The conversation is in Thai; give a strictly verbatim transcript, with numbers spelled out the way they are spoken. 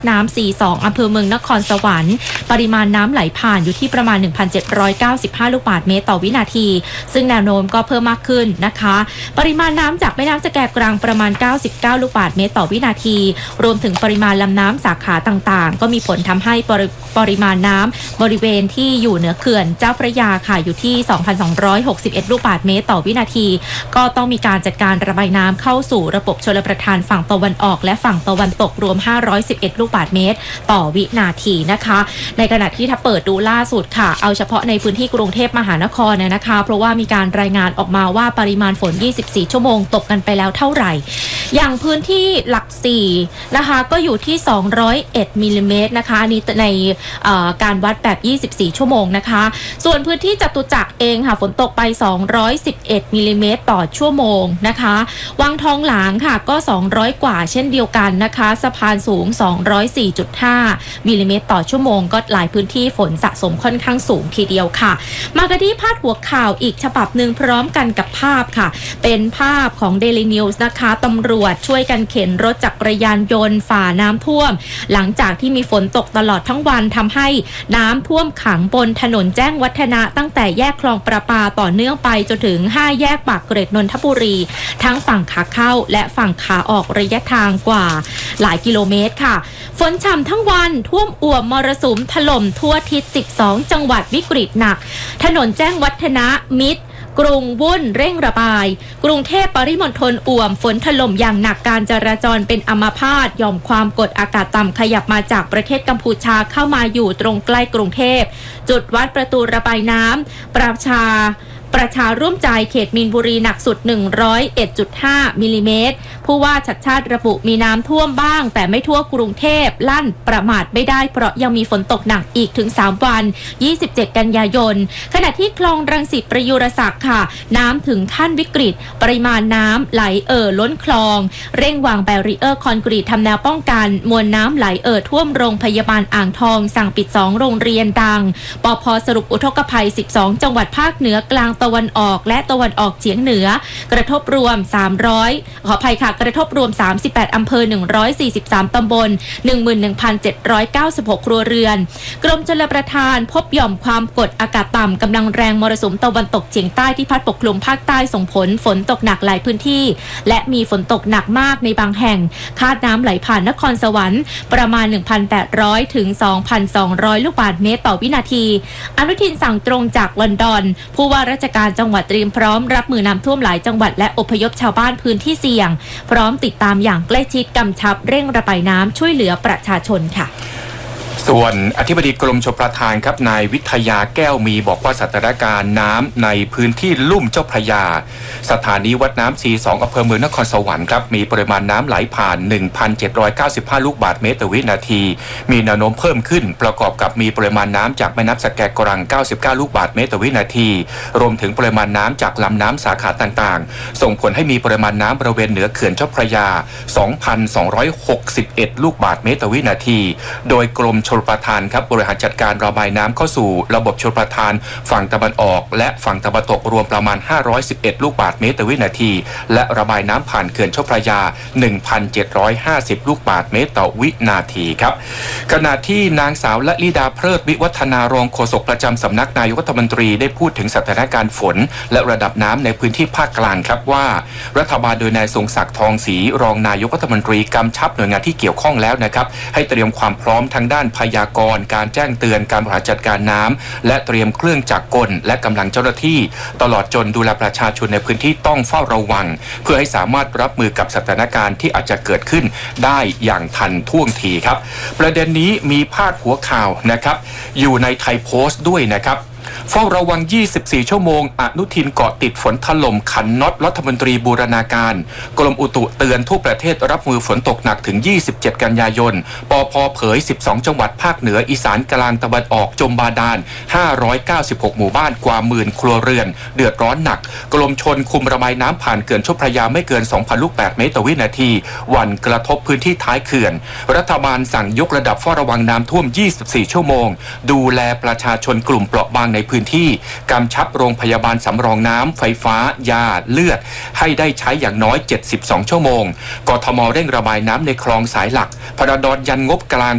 น้ำ สี่สิบสอง อำเภอเมืองนครสวรรค์ปริมาณน้ำไหลผ่านอยู่ที่ประมาณ หนึ่งพันเจ็ดร้อยเก้าสิบห้า ลูกบาศก์เมตรต่อวินาทีซึ่งแนวโน้มก็เพิ่มมากขึ้นนะคะปริมาณน้ำจากแม่น้ำสแกกรังประมาณเก้าสิบเก้าลูกบาศก์เมตรต่อวินาทีรวมถึงปริมาณลำน้ำสาขาต่างๆก็มีผลทำให้ปริปริมาณน้ำบริเวณที่อยู่เหนือเขื่อนเจ้าพระยาค่ะอยู่ที่ สองพันสองร้อยหกสิบเอ็ด ลูกบาศก์เมตรต่อวินาทีก็ต้องมีการจัดการระบายน้ำเข้าสู่ระบบชลประทานฝั่งตะวันออกและฝั่งตะวันตกรวมห้าร้อยสิบเอ็ดลูกบาศก์เมตรต่อวินาทีนะคะในขณะที่ถ้าเปิดดูล่าสุดค่ะเอาเฉพาะในพื้นที่กรุงเทพมหานครเนี่ยนะคะเพราะว่ามีการรายงานออกมาว่าปริมาณฝนยี่สิบสี่ชั่วโมงตกกันไปแล้วเท่าไหร่อย่างพื้นที่หลักสี่นะคะก็อยู่ที่สองร้อยเอ็ดมิลลิเมตรนะคะนี่ในการวัดแบบยี่สิบสี่ชั่วโมงนะคะส่วนพื้นที่จตุจักรเองค่ะฝนตกไปสองร้อยสิบเอ็ดมิลลิเมตรต่อชั่วโมงนะคะวังทองหลางค่ะก็สองร้อยกว่าเช่นเดียวกันนะคะสะพานสูงสองร้อยสี่จุดห้ามิลลิเมตรต่อชั่วโมงก็หลายพื้นที่ฝนสะสมค่อนข้างสูงทีเดียวค่ะมากันที่พาดหัวข่าวอีกฉบับหนึ่งพร้อมกันกับภาพค่ะเป็นภาพของ Daily News นะคะตำรวจช่วยกันเข็นรถจักรยานยนต์ฝ่าน้ำท่วมหลังจากที่มีฝนตกตลอดทั้งวันทำให้น้ำท่วมขังบนถนนแจ้งวัฒนะตั้งแต่แยกคลองประปาต่อเนื่องไปจนถึงห้าแยกปากเกร็ดนนทบุรีทั้งฝั่งขาเข้าและฝั่งขาออกระยะทางกว่าหลายกิโลเมตรค่ะฝนฉ่ำทั้งวันท่วมอ่วมมรสุมถล่มทั่วทิศสิบสองจังหวัดวิกฤตหนักถนนแจ้งวัฒนะมิตรกรุงวุ่นเร่งระบายกรุงเทพปริมณฑลอ่วมฝนถล่มอย่างหนักการจราจรเป็นอัมพาตหย่อมความกดอากาศต่ำขยับมาจากประเทศกัมพูชาเข้ามาอยู่ตรงใกล้กรุงเทพจุดวัดประตูระบายน้ำประชาประชาร่วมใจเขตมีนบุรีหนักสุด หนึ่งร้อยเอ็ดจุดห้า มิลลิเมตรผู้ว่าชัดชาติระบุมีน้ำท่วมบ้างแต่ไม่ทั่วกรุงเทพลั่นประมาทไม่ได้เพราะยังมีฝนตกหนักอีกถึงสามวันยี่สิบเจ็ดกันยายนขณะที่คลองรังสิตประยุรศักดิ์ค่ะน้ำถึงขั้นวิกฤตปริมาณน้ำไหลเอ่อล้นคลองเร่งวางแบรีเออร์คอนกรีตทำแนวป้องกันมวลน้ำไหลเอ่อท่วมโรงพยาบาลอ่างทองสั่งปิดสองโรงเรียนดังปภ.สรุปอุทกภัยสิบสองจังหวัดภาคเหนือกลางตะวันออกและตะวันออกเฉียงเหนือกระทบรวมสามร้อยขออภัยค่ะกระทบรวมสามสิบแปดอำเภอหนึ่งร้อยสี่สิบสามตำบล หนึ่งหมื่นหนึ่งพันเจ็ดร้อยเก้าสิบหก ครัวเรือนกรมชลประทานพบหย่อมความกดอากาศต่ำกำลังแรงมรสุมตะวันตกเฉียงใต้ที่พัดปกคลุมภาคใต้ส่งผลฝนตกหนักหลายพื้นที่และมีฝนตกหนักมากในบางแห่งคาดน้ำไหลผ่านนครสวรรค์ประมาณ หนึ่งพันแปดร้อย ถึง สองพันสองร้อย ลูกบาศก์เมตรต่อวินาทีอนุทินสั่งตรงจากลอนดอนผู้ว่าราชการจังหวัดเตรียมพร้อมรับมือน้ำท่วมหลายจังหวัดและอพยพชาวบ้านพื้นที่เสี่ยงพร้อมติดตามอย่างใกล้ชิดกำชับเร่งระบายน้ำช่วยเหลือประชาชนค่ะส่วนอธิบดีกรมชลประทานครับนายวิทยาแก้วมีบอกว่าสถานการณ์น้ำในพื้นที่ลุ่มเจ้าพระยาสถานีวัดน้ำ สี่สิบสอง อำเภอเมืองนครสวรรค์ครับมีปริมาณน้ำไหลผ่าน หนึ่งพันเจ็ดร้อยเก้าสิบห้า ลูกบาศก์เมตรต่อวินาทีมีแนวโน้มเพิ่มขึ้นประกอบกับมีปริมาณน้ำจากแม่น้ำสแกกรังเก้าสิบเก้าลูกบาศก์เมตรต่อวินาทีรวมถึงปริมาณน้ำจากลำน้ำสาขาต่างๆส่งผลให้มีปริมาณน้ำบริเวณเหนือเขื่อนเจ้าพระยา สองพันสองร้อยหกสิบเอ็ด ลูกบาศก์เมตรต่อวินาทีโดยกรมชลประทานครับบริหารจัดการระบายน้ำเข้าสู่ระบบชลประทานฝั่งตะวันออกและฝั่งตะวันตกรวมประมาณห้าร้อยสิบเอ็ดลูกบาศก์เมตรต่อวินาทีและระบายน้ำผ่านเขื่อนเจ้าพระยา หนึ่งพันเจ็ดร้อยห้าสิบ ลูกบาศก์เมตรต่อวินาทีครับขณะที่นางสาวละลิดาเพลิดวิวัฒนารองโฆษกประจำสำนักนายกรัฐมนตรีได้พูดถึงสถานการณ์ฝนและระดับน้ำในพื้นที่ภาคกลางครับว่ารัฐบาลโดยนายทรงศักดิ์ทองศรีรองนายกรัฐมนตรีกำชับหน่วยงานที่เกี่ยวข้องแล้วนะครับให้เตรียมความพร้อมทางด้านพยากรณ์การแจ้งเตือนการบริหารจัดการน้ำและเตรียมเครื่องจักรกลและกำลังเจ้าหน้าที่ตลอดจนดูแลประชาชนในพื้นที่ต้องเฝ้าระวังเพื่อให้สามารถรับมือกับสถานการณ์ที่อาจจะเกิดขึ้นได้อย่างทันท่วงทีครับประเด็นนี้มีพาดหัวข่าวนะครับอยู่ในไทยโพสต์ด้วยนะครับเฝ้าระวังยี่สิบสี่ชั่วโมงอนุทินเกาะติดฝนถล่มขันน็อตรัฐมนตรีบูรณาการกรมอุตุเตือนทั่วประเทศรับมือฝนตกหนักถึงยี่สิบเจ็ดกันยายนปภ.เผยสิบสองจังหวัดภาคเหนืออีสานกลางตะวันออกจมบาดาลห้าร้อยเก้าสิบหกหมู่บ้านกว่าหมื่นครัวเรือนเดือดร้อนหนักกรมชลคุมระบายน้ำผ่านเขื่อนเจ้าพระยาไม่เกิน สองพัน ลูกบาศก์เมตรต่อวินาทีหวั่นกระทบพื้นที่ท้ายเขื่อนรัฐบาลสั่งยกระดับเฝ้าระวังน้ำท่วมยี่สิบสี่ชั่วโมงดูแลประชาชนกลุ่มเปราะบางในพื้นที่กำชับโรงพยาบาลสำรองน้ำไฟฟ้ายาเลือดให้ได้ใช้อย่างน้อยเจ็ดสิบสองชั่วโมงกทมเร่งระบายน้ำในคลองสายหลักพระดอนยันงบกลาง